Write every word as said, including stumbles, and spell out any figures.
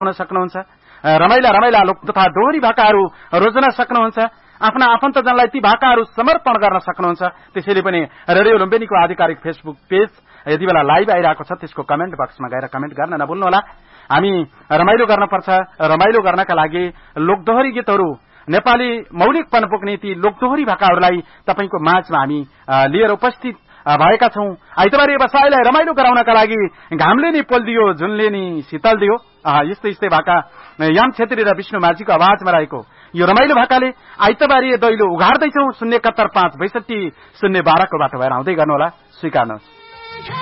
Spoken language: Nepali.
हुन सक्नुहुन्छ। रमाइला रमाइला लोक तथा दोहोरी भाकाहरू रोज्न सक्नुहुन्छ। आफ्ना आफन्तजनलाई ती भाकाहरू समर्पण गर्न सक्नुहुन्छ। त्यसैले पनि रेडियो लुम्बिनीको आधिकारिक फेसबुक पेज यति बेला लाइभ आइरहेको छ, त्यसको कमेन्ट बक्समा गएर कमेन्ट गर्न नभुल्नुहोला। हामी रमाइलो गर्नुपर्छ। रमाइलो गर्नका लागि लोकदोहोरी गीतहरू, नेपाली मौलिकपन बोक्ने ती लोकदोहोरी भाकाहरूलाई तपाईको माझमा हामी लिएर उपस्थित भएका छौं। आइतबारे बसाइलाई रमाइलो गराउनका लागि घामले नि पोल्दियो, जुनले नि शीतल दियो, यस्तै यस्तै भाका याम छेत्री र विष्णु माझीको आवाजमा रहेको यो रमाइलो भाकाले आइतबारे दैलो उघार्दैछौं। शून्य एकहत्तर पाँच बैसठी शून्य बाह्रको बाटो भएर आउँदै गर्नुहोला, स्वीकार्नुहोस्।